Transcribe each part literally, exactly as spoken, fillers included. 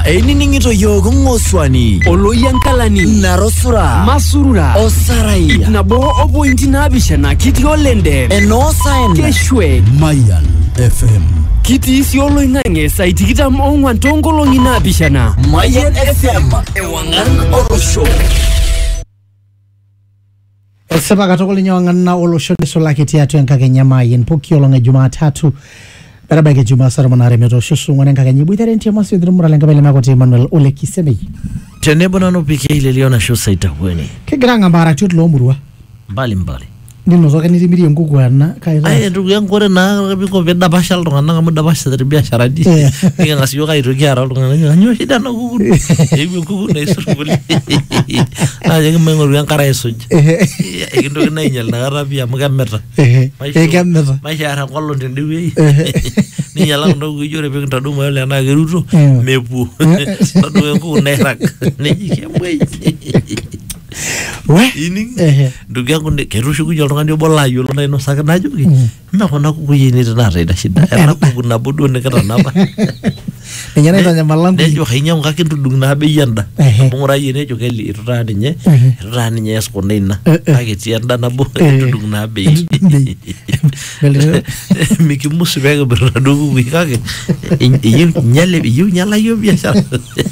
Eininingito yogo ngoswani Oloyankalani Narosura Masurura Osarai Nabo obo intina bishana kiti olende Enosaen Keshwe Mayan F M Kiti isi olo inange saitikita mongwa ntongolo ngina bishana Mayan F M Ewangan Orosho Seba katokoli nyawangana olosho nisola kiti atu yang kakenya Mayan Poki olonga Jumatatu Darabake Juma Saramanare meto shusu ngwanenga kanyi buitare ntia masu yudhurumura lenga bele makote Emmanuel Ole Kisemi Tenebo na nupike ile liona shusa itahueni Kegiranga mbara tutlo omurua Mbali mbali Nino soka nitimiri nkuku wana kaira Aye ndugu yangu wale na biko venda bashal Tungana kama dabasha dari biashara di Ika ngasi yoka iruki hara Tungana nyo shida na kuku Ibi kuku na isu kuli Aye kima nguru yang kara isu Ika ndugu na inyal na garabi ya mga mera Eka mera Maisha hara kwa londi ndiwi Ni nyalang ndugu yore Pika tadu mayo le na geruto Mepu Tadu yangu nairak Nijike mwei Weh Ini ndugu yangu kerushu kujol tongani obola yolo na ino saka na jogi Mea kona kuku yini tana reda shida Ena kuku na budu ne kata napa Nyana itanya malangu Nejo kainya mkaki tudung na habe yanda Mungura yini nejo keli irurani nye Irurani nye esko neina Kaki tiyanda na bu tudung na habe Miki musu bega beradu kuku kaki Iyo nyale iyo nyala iyo biasa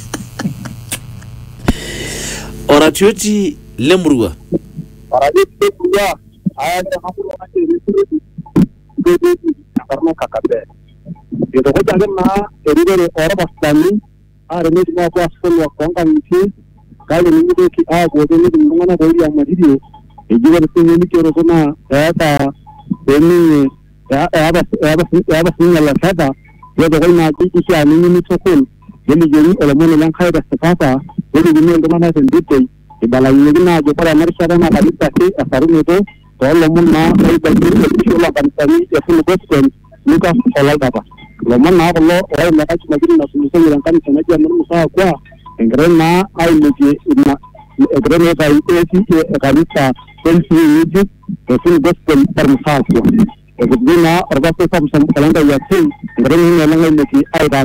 Oratioti lemurua Oratioti lemurua Aya hapo wakati Gede karena kakabe Itu ko jangan na eride ora bastani are ne ma ko asfol wa konga nti kale ni ngi ki a go de ni ngona go ya madidi e jiga de ni ki ro na ya ta ni ya ya ba ya ba ya ba ni la sata ya de ko na ki ki ya ni ni to kun ni ni ele mo lan khaida safata ni ni ndo mana ten dite e bala ni na go para marsha na la lista ki asaru ni to to lo mun na ai ba ni la kan tani ya fu ko ten Lucas olay daba lo man na lo ay na ka chimagin na suluso yang kan sana dia merusa kwa engren na ay legi na engren na ay esi e kalita pensi ni to sul gospel permisal ko e gudina orga ko sam sam kalanda ya tin engren ni na ngai legi ay dara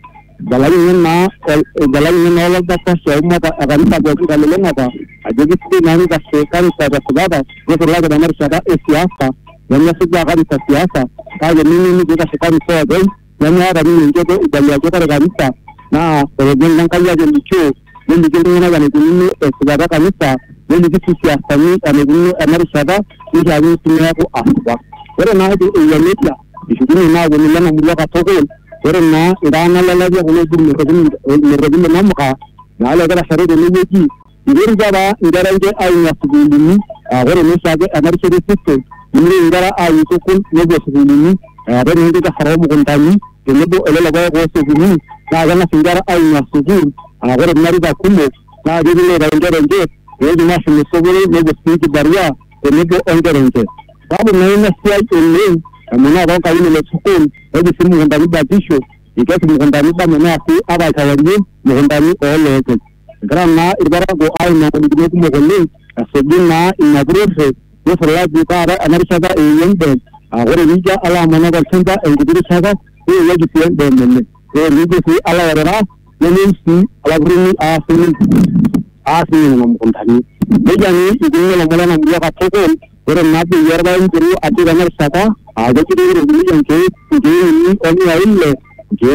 dalai ni na dalai ni na lo da ka so ma ta kalita go ka le na ba ajegi ti na ni ka se kan sa da subada ko la da mar sa da siasa Yang sudah kan siasa, kalau ini ini kita sekarang soal, yang ada ini juga udah kita ada kanisa. Nah, kalau yang kaya jadi lucu, yang bikin ini kan ini sudah ada kanisa, yang bikin siasa ini kan ini Amerika ada, ini jadi semua aku asbak. Karena itu yang media, di sini nah ini yang mulai katakan, karena irana lagi aku lagi merekomend merekomend nama kah, nah lagi ada syarat ini lagi. Ini juga negara ini ayat sebelum ini, orang Indonesia Amerika itu Ini negara ayu tukun nebo sebelum ini, ada yang kita haram kontani, nebo elalah gaya gaya sebelum ini, nah karena negara ayu sebelum, ada yang mari dah kumur, nah jadi negara negara ini, jadi masih sebelum nebo sedikit baria, nebo orang ini. Tapi mana siapa ini, mana orang kali ini tukun, jadi semua kontani batisho, jika semua kontani mana aku apa kawan ini, kontani oleh itu. Kerana ibarat go ayu nak dibuat kumur ini, sebelum na inaugurasi. Yo selalu juga ada Amerika ada yang ben, agora ni ja ala mana bersenda yang kita sahaja, ini lagi siang ben ben. Yo ni tu si ala ada, ni si ala beri asing, asing yang mengkontani. Jadi ni itu yang mana yang dia katakan, orang nabi Yerban itu ada Amerika ada, ada kita ini yang ke, ini ini orang lain le.